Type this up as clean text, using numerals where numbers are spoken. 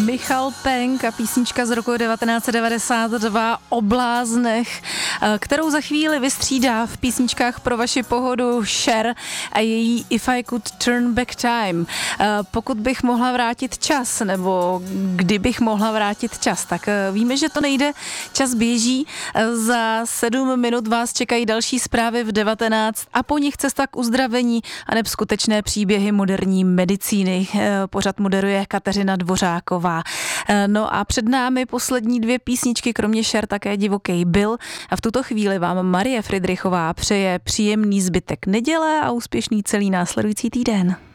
Michal Penk a písnička z roku 1992 o bláznech, kterou za chvíli vystřídá v písničkách pro vaši pohodu Cher a její If I Could Turn Back Time. Pokud bych mohla vrátit čas, nebo kdybych mohla vrátit čas, tak víme, že to nejde, čas běží, za 7 minut vás čekají další zprávy v 19 a po nich cesta k uzdravení a neb skutečné příběhy moderní medicíny. Pořad moderuje Kateřina Dvořáková. No a před námi poslední 2 písničky, kromě Cher také Divoký Bill. A v tuto chvíli vám Marie Fridrichová přeje příjemný zbytek neděle a úspěšný celý následující týden.